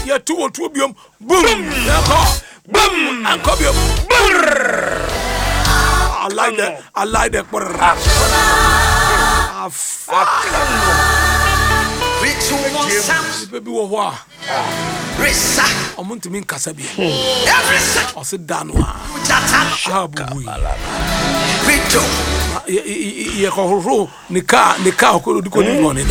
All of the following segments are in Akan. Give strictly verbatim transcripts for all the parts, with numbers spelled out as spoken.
ya two or two biom boom boom and kobium. I like that. I like that. Baby, what? Risa. I'm going to mean Kasabi. I said, Danwa. Shabu. Rito. You can roll the car, the car could go in running.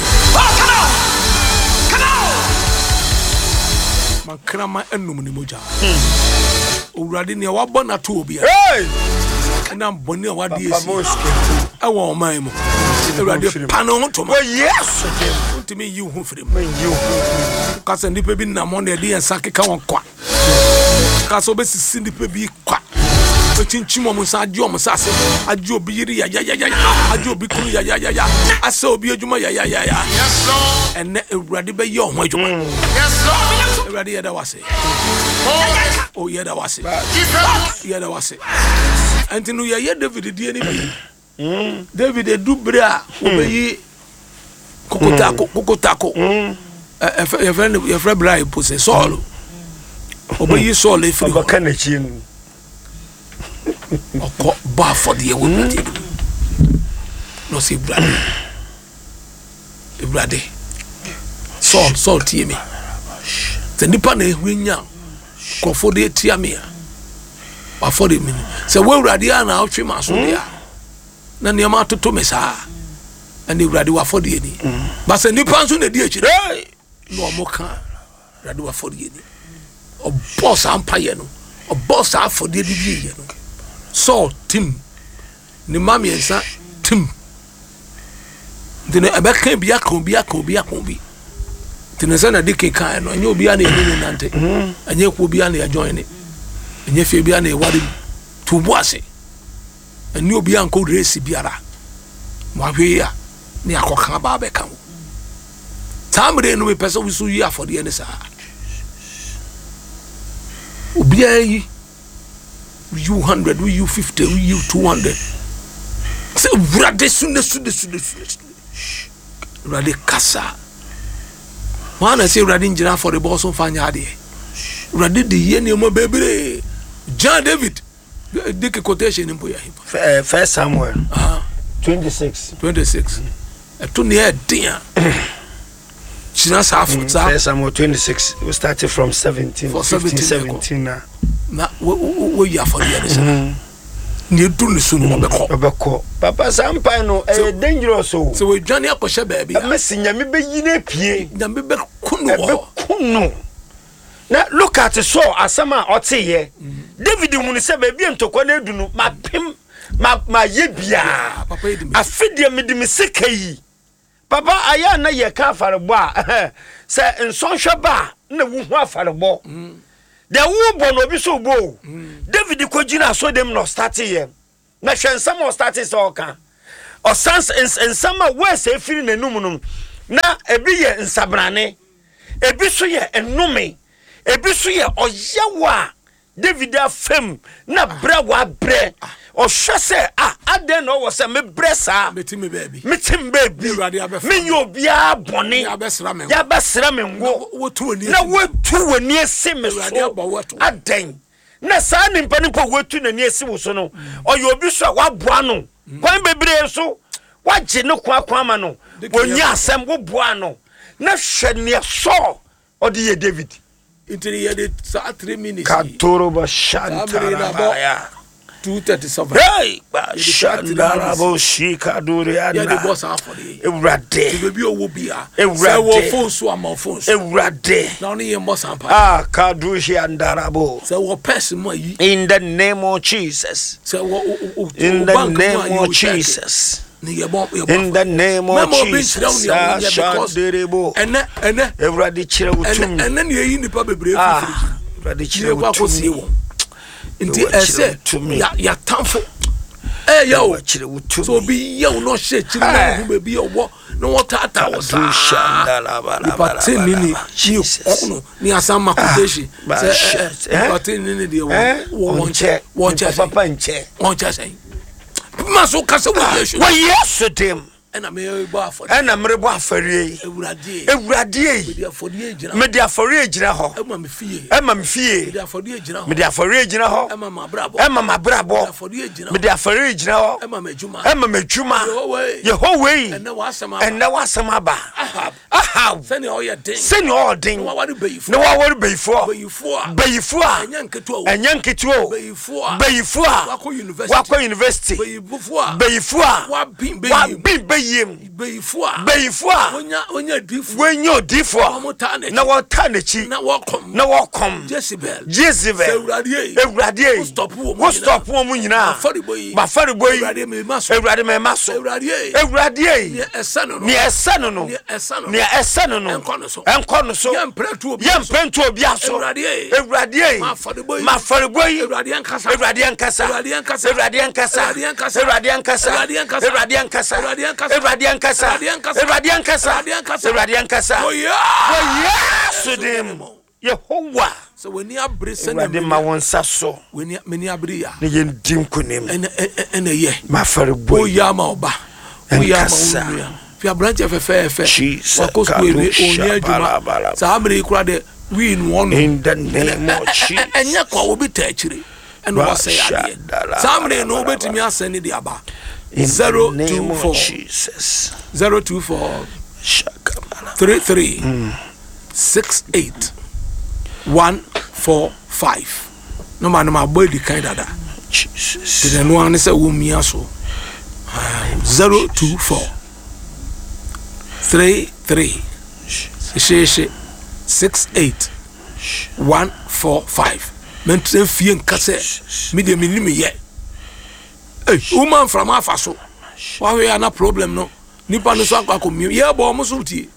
Man, Krama and Numunimoja. Already near what Bona to be. And I'm Bonia, what do you say? I want my mo. Panel to my yes. To me, you who for him. You. Because I need to be Namon, the and Saki Kawan Quack. Because obviously Cindy Pebby Quack. But in Chimomusa, Jomusas, a Joe Biri, ya ya ya ya, a Joe Biku, ya ya ya ya, I saw Biojuma, ya ya ya ya. Yes, Lord. And ready by your way. Yes, Lord. Ready, that was it. Oh, yeah, that was it. Yeah, that was it. And to know ya, David, the enemy. David, they do bra, obey Kokotako, Kokotako. Your friend, your friend, Brian, possess solo. Obey you solely for the Canadian. Or bar for the woman. No, see, brother. Brother. Salt, salt, Timmy. The Nipane, we now. Go for the Tiamia. Or for the minute. So, well, Radiana, I'll trim us there. Nani amato to mesa and the radio for the any but the nippons on the D H no more can radio for the any or boss empire no or boss out for the D no so Tim ni mami and sa Tim then a back can be a combi a combi a combi Tinasana Dicky kind and you'll be an nante and you will be an a join it and if you be an a what to was it. And you be uncle Racy Biara. Mavia, near Kokaba Beckham. Somebody no person we saw you for the N S R. Ubi, you hundred, we you fifty, we you two hundred. So, Radisuna, Radicasa. One I say Radinjana for the boss of Fanyadi. Radid the Yenimo baby. John David. Dick quotation in Puya. First Samuel. Uh-huh. twenty-six. twenty-six. A two near dear. She's not half. First Samuel twenty-six. We started from seventeen. For seventeen. seventeen now. Now, what you are for the other? You do the soon. Papa Sampano, a dangerous soul. So we Johnny Akosha baby. I'm missing ya, maybe you ne pie. Nambe Kuno. Now look at the show asama oti here. David mun say baby ntokwa na edunu ma pem ma ma yebia. Papa edimi. Afidie me dimi sekai. Papa aya na ye ka afarebo a say nsonhwe ba na wu hu afarebo. The wu bo no bi so bo. David kwagina so dem no start here. Na hwensam o start so ka. O sans ensam a we say firi nanum num. Na ebi ye nsabrane. Ebi so ye enome. Ebisu ye oyewa David afem na bra wa bre o hwese ah aden no wo se me bre sa metimi baby metim baby me nyo bia bone ya besra me ya besra me ngo na wotu wani ese me so aden na sa ni mpa ni po wotu na ni ese wo so no oye obisu a wa boa no kwan bebre so wa je ne kwa kwa ma no wonya asem wo boa no na hwe ne so odi ye David into the edit three minutes. Katoroba Shantara two thirty seven. Hey, Shandarabo Shika Duriana. Yeah, the boss are for the Erade. Baby, will be a Erade. phone so I'm on phones. Erade. Now, near Moss and Ah, Kadushi and Darabo. So, what person in the name of Jesus. So, in the name of Jesus. In the name of Jesus, and then, and then, everybody chill with me. And then you're in the public brave. Ah, everybody chill with me. Inti ese ya ya tamfo eh yo so bi yo no she chiri na hu be owo no wotata wo sa but ni ni chi ono ni asama koteshi se but ni ni de wo won che won che papa nche won che sei maso kasa wo yesu wo yesu dem ena me bo afori ena mere bo afori ewurade ewurade me dia afori ejina me dia afori ejina ho ema me fie ema me fie me dia afori ejina ho me dia afori ejina ho ema ma brabo ema ma brabo afori ejina me dia afori ejina ho ema me juma ema me juma Yehovah ena wasama ena wasama ba ahab ahab sani o ye den sani o den na wari beyifo na wari beyifo beyifo beyifo enya nketo enya nketo beyifo beyifo wako university wako university beyifo beyifo wa bin wa bin beyim beyifo beyifo onya onya difo wenyo difo na wota nechi na wakom na wakom Jezebel Jezebel ewurade ewurade stop wo wo stop wo mu nyina afori boyi ba fari boyi ewurade me maso ewurade me maso ewurade ewurade ni esano ni esano no ni esano ni esano no enkono so enkono so yempretu obi yempretu obi aso ewurade ewurade ma afori boyi ma fari boyi ewurade ankasa ewurade ankasa ewurade ankasa ewurade ankasa ewurade ankasa ewurade ankasa ewurade ankasa ewurade ankasa ewurade ankasa ewurade ankasa ewurade ankasa ewurade ankasa ewurade ankasa ewurade ankasa oya oya sudim Yehovah so when you abre ewurade ma wonsa so when you many abre ya ne yendim kunim ene ene ye ma fari boyi oya ma oba oya ma onuya fi abranche fefefe wako school we oni adwuma sa amre kura de we in one in the name of Jesus enya kwa obi ta akire ene wose ya de sa amre no obetimi asene de aba zero two four Jesus zero two four three three six eight one four five no man ma boy di kind dada Jesus the no one say wo mia so zero two four three three six eight one four five men fie nkase me de me ni me ye eh woman from afaso wa we ana problem no nipa no so akwa mi ye bo mo so tie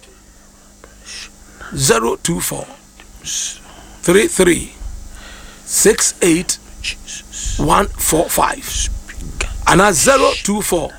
zero two four three three six eight one four five and zero two four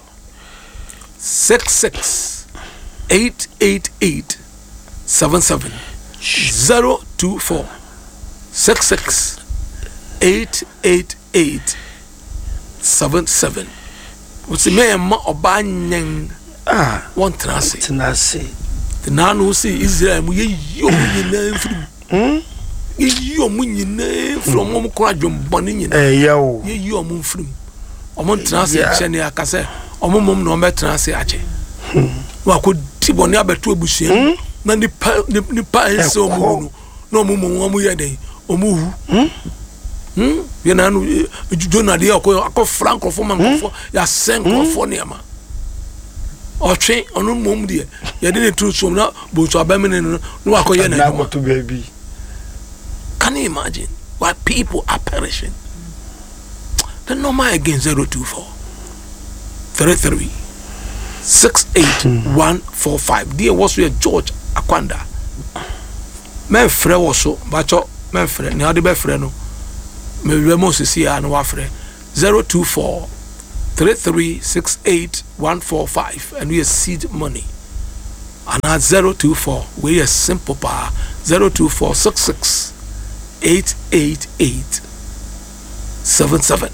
six six eight eight eight seven seven zero two four six six eight eight eight seven seven. What's the man ma oba nyen ah one trance tenase the nanu see Israel mu ye yo nyina mfiri hm ye yo mu nyina from mo kora dwombone nyina eh ya o ye yo mu mfiri omo trance chene akase omo mom no me trance ache wa ko tibone abeto abusuan na ni pa ni pa ense omo no no omo mom omo ye den omo hu hm hm ye na no jona de akọ akọ franco fo man fo ya senko fo ne ma otwe onu mom de ye de ne tru so na bo so abamene no no akọ ye na ma to baby. Can you imagine why people are perishing? The number again zero two four three three six eight one four five. Dear was your George Akwanda. Men frere was so bacho men frere ni ade be frere no me remo sisi ya no wa frere zero two four three three six eight one four five and we seed money. And at zero two four we are simple power zero two four six six eight eight eight seven seven.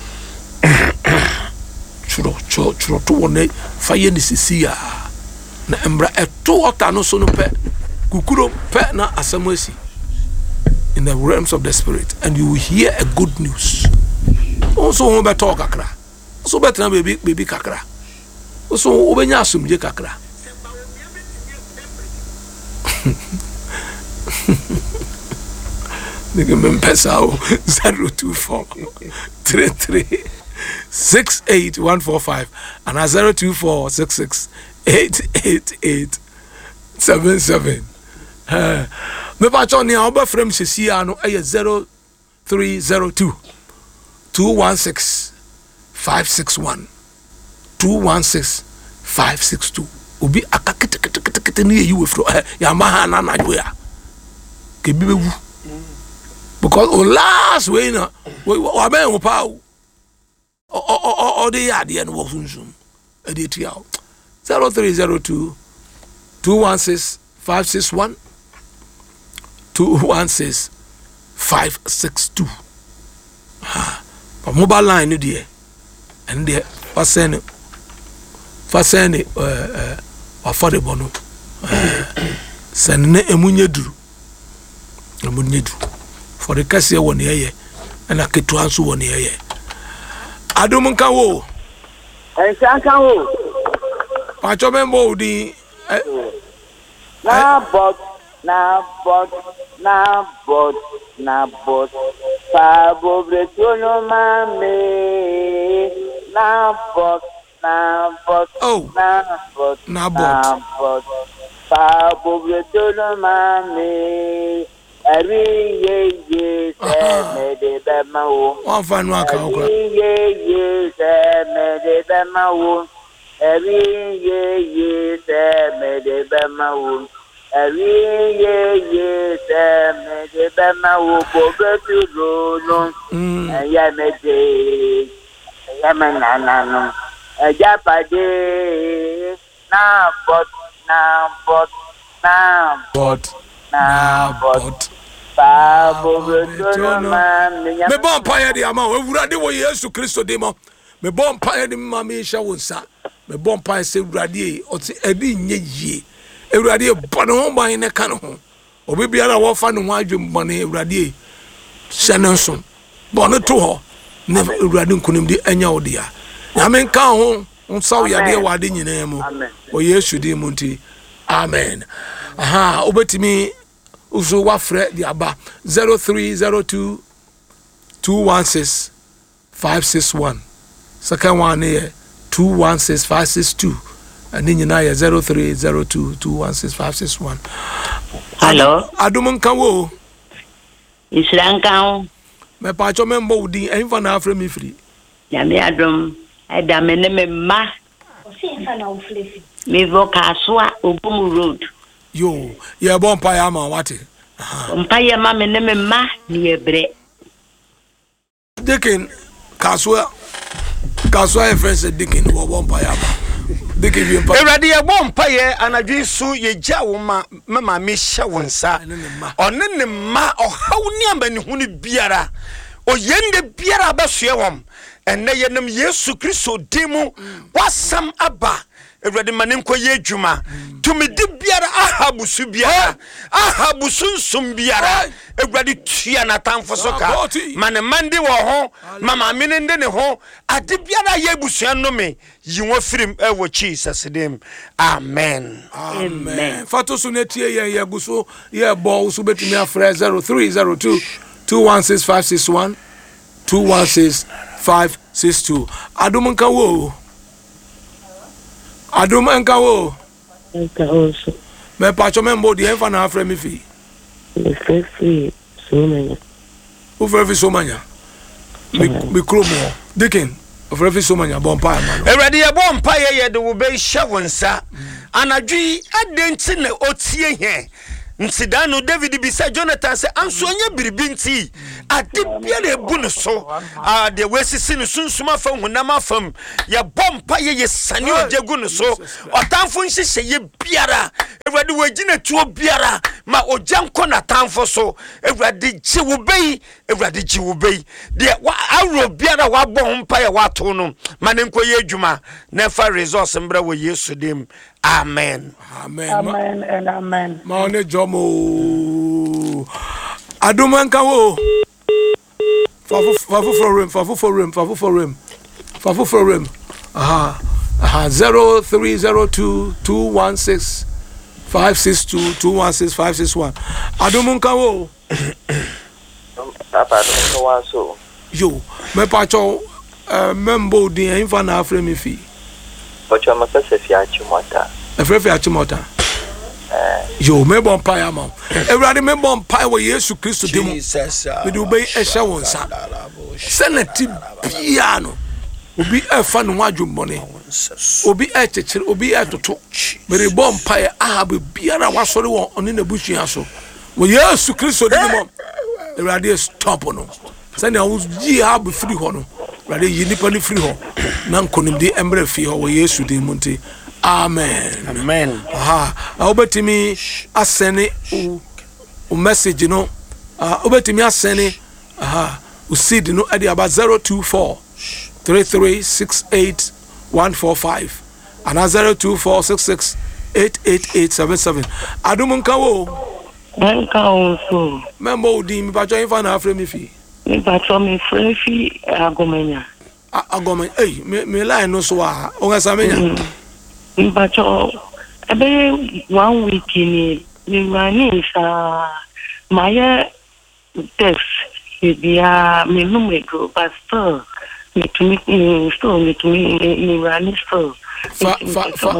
Churo churo churo to one fire ni sisi ya na embra eto ota no so no pe kukuro pe na asamwesi in the realms of the spirit, and you will hear a good news. Also won be talk kakra so better baby baby kakra so obenya asumje kakra nigga mpesa zero two four three three six eight one four five and zero two four six six eight eight eight seven seven. Uh, me pa cho ni oba frame sisi ano e zero three zero two two one six five six one two one six five six two. Obi akakete kete kete kete ni you with ya maha na na ya ke bi bewu because o last way na wa ben wo pa o o o de ya de no wo sunsun e de tia zero three zero two two one six five six one two one six five six two. Ah, mobile line no there and there was send fa send eh eh affordable no eh send ne emunye duru emunye duru for the kase won ye and aketu anso won ye adum nka wo en sanka wo pa cho membo di na bot na bot na bot na bot pa bobre tono mame na bot na bot oh na bot na bot pa bobre tono mame Every year, year, me de mawo. One fan one can Every year, year, me de mawo. Every year, year, me de mawo. Every year, year, me de mawo. Bobe tu no. Ya me de, ya me na na no. Ya pa de na bot na bot na bot na bot. me bon paye di ama ewurade wo Yesu Kristo de mo me bon paye di ma me hya wonsa me bon paye se ewurade o ti edi nye yie ewurade bone ho ban ne kan ho obi biara wo fa ne ho adwum bone ewurade hyene nso bone to ho ne ewurade nkunim di anya odia na me kan ho nsaw yade wade nyina mu o Yesu di mu nti amen aha obetimi uso wafre di aba zero three zero two two one six five six one second one here two one six five six two and then you know zero three zero two two one six five six one. Hello adum nkan wo Isran kan me pa cho me mbo di enfa na afre mi firi ya me adum ada me ne me ma o se enfa na oflefi me voka soa Obum road yo ye bon pa ya ma wate mpa ye ma me ne me ma ni ebre Dikin kaswa kaswa e friend Dikin wo bon pa ya ma Dikin bi mpa ewrade ye bon pa ye anadwi su ye gya wo ma mama me hye wonsa one ne ma ohaw ni amani hu ni biara oyende biara abasoe wom enne ye nem Yesu Kristo dimu wasam aba ewrade manenko ye adwuma tumi di biara ahabusu biara ahabusu nsum biara ewrade tua na tamfo so ka mane mande wo ho mama mene nde ne ho ade biara ye busu no me yiwo firim e wo Jesus dem amen amen fato so netie ye ye guso ye bo so betimi afre zero three zero two two one six five six one two one six five six two adum nka wo adum nka wo nka also me pa cho membo di enfa na afre mi fi le free so manya o free so manya mi mi kromo Dikin o free so manya bon pa ma ewrade ye bon pa ye ye de wo be hye wonsa anadwi adenti ne otie he nsidano David bi sa Jonathan se anso anya biribinti ade bia na ebu ne so ah de wesisi ne sunsuma fa hunam afam ya bompa ye ye sane ojagu ne so otamfo nhihye ye biara ewrade wagina tuo biara ma ojanko na tamfo so ewrade ji wo bei ewrade ji wo bei de awro biara wa bom pa ye wato no manenko ye adwuma na fa resource mbra wo Yesu dem amen amen Amen and amen. ma one jomo adum nka wo fafu fafu for him fafu for him fafu for him fafu for him aha aha zero three zero two two one six five six two two one six five six one adum nka wo Papa no one so. yo me pa cho membo di enfa na afre mi fi But you must say fi achimota. efre fi achimota yo me bon pa ya ma ewrade me bon pa wo Yesu Kristo demo me do be ehya wonsa senati piano obi efa no adwumbone obi echechire obi etoto me bon pa ya ahab biara wasore won oni na busuya so wo Yesu Kristo demo ewrade stop no sani awu ji ahab free ho no ewrade yi nipa ni free ho na nkonim de emre fi ho wo Yesu demo nti amen amen aha obetimi asene o message no ah obetimi asene aha o seed no ade about zero two four three three six eight one four five and zero two four six six eight eight eight seven seven. Adum nkawo. Nka also. Member odi mi pacho infa na afre mi fi. Mi pacho mi frɛ fi agomenya. Agomenya. Eh, me me line no so a. O nga samenya. Mi pacho ebe one week ni mi mani sa maya test bia me numero pastor me tumi so me tumi me rani so. Fa fa fa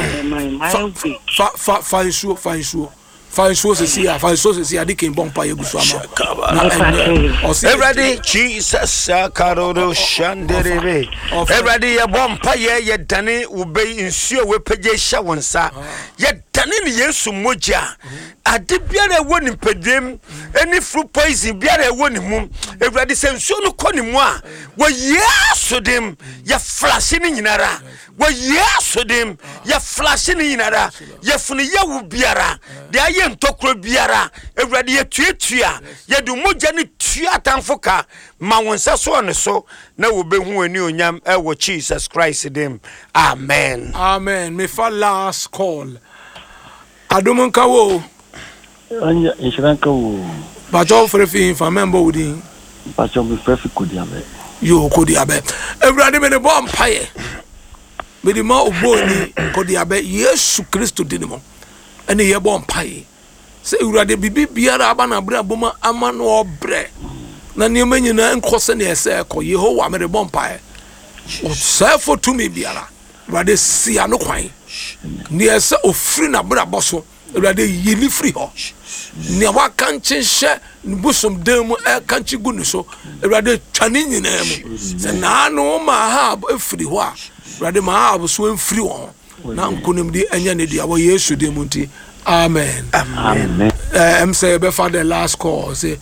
fa fa fa isu fa isu fa isu se sia fa isu se sia dikin bon pa yegusu ama everybody Jesus karodo shanderebe everybody ye bon pa ye ye dane ubei nsuo we page hya wonsa ye dane ne Yesu moja ade biara ewo ni pedem any fruit poison biara ewo ni mu everybody se nsuo no kɔ ni mu a wo Yesu dem ye flash ni nyinara wo Yesu dem ye flash ni nyinara ye funu ye wo biara de aye ntokro biara everybody ye tuatua ye du moja ni tua tanfoka ma wonsa so ne so na wo behu ani onyam e wo Jesus Christ dem amen amen. Me fa last call Adum nkawo anya inshanka wo bajo frɛ fi fa member wodi bajo me frɛ fi kodiabe yo kodiabe everybody me ne bom paye me di ma oboni kodiabe Yesu Kristo dinimo ene ye bom paye se urade bibi biara aba na bra boma ama no obre na ne manyina nkose ne ese ko Yehowa me de bom paye o sefo to me biara urade sia no kwan ne ese ofri na bra boso urade yili free ho ne wa kanche hye busom demu e kanche gu ne so urade twane nyina mu se na no ma ha efri ho a urade ma ha so enfri ho na nkonim di anya ne dia wo Yesu de mu nti amen amen eh am say be for the last call say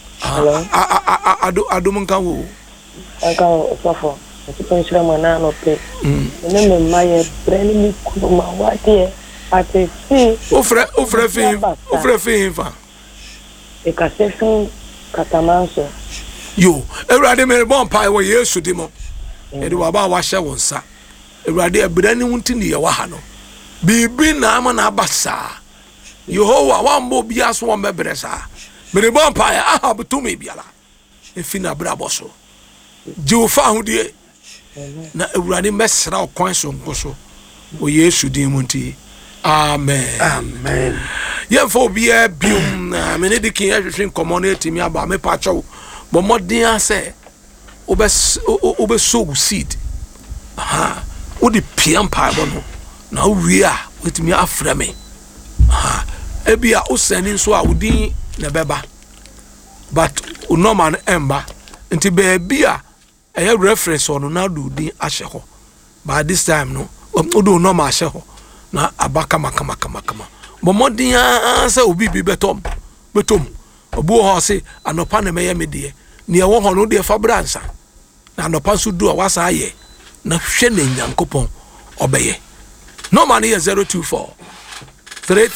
adu adu munka wo Aka ofafo Sipensira mana no pe. Ne me maye brand mi kuma wate ate si. Ofre ofre fin ofre fin fa. E ka se fin katamanso. Yo, Ewurade me bon pai wo Yesu di mo. E di wa ba wa hye wonsa. Ewurade abrani wunti ne ye wa ha no. Bibi na ama na abasa. Yehowa wa mbo bia so wo mebresa. Me bon pai aha butumi biala. E fina brabo so. Jiufa hudie. Na Ewurade mesra okwan so nkoso. O Yesu di munti. Amen. Amen. Ye fo bia bium na me ne dikin ahwehwe community mi aba me pa chawo. Bo modin ase obes obeso seed. Aha. O di piam pa bo no. Na wi a wetimi afra me. Aha. Ebia o sani so a udin na beba. But o normal emba nti be bia eye reference on na do din ahye ho. By this time no o do normal ahye ho. Na abaka makama kama kama bo modin ansa obi bi betom betom obu ho se anopa na meye medie ne ewo ho no de fa bransa na anopa so do wasa aye na hwe na nyankopon obeye no man here zero two four three